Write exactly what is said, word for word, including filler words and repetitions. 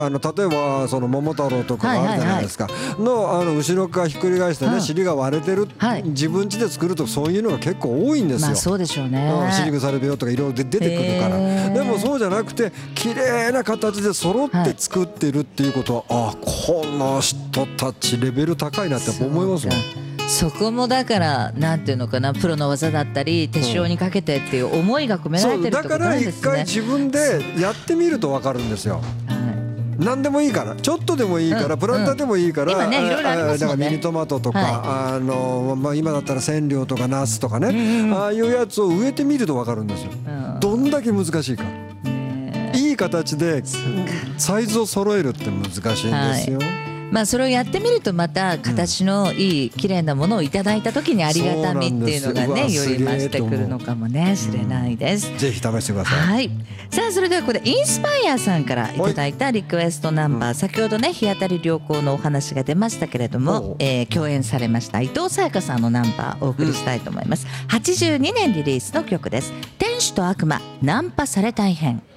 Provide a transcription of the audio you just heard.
あの例えばその桃太郎とかがあるじゃないですか、のあの後ろ側ひっくり返してね、うん、尻が割れてる、はい、自分家で作るとそういうのが結構多いんですよ。 まあそうでしょうね。 尻腐れ病とかいろいろ出てくるから。でもそうじゃなくて綺麗な形で揃って作ってるっていうことは、はい、あこの人たちレベル高いなって思いますもん。 そこもだからなんていうのかな、プロの技だったり手塩にかけてっていう思いが込められてるってことなんですね。 だから一回自分でやってみると分かるんですよ。何でもいいから、ちょっとでもいいから、プランターでもいいから、 今ねいろいろありますもんね。 ミニトマトとか、あのまあ今だったら千両とかナスとかね、ああいうやつを植えてみると分かるんですよ。どんだけ難しいか。いい形でサイズを揃えるって難しいんですよ。 まあそれをやってみるとまた形のいい綺麗なものをいただいた時にありがたみっていうのがねより増してくるのかもねしれないです。 ぜひ試してください。 はい。さあそれではここでインスパイアさんからいただいたリクエストナンバー、先ほどね日当たり良好のお話が出ましたけれども、えー、共演されました伊藤沙耶香さんのナンバーお送りしたいと思います。はちじゅうにねんリリースの曲です。天使と悪魔ナンパされ大変。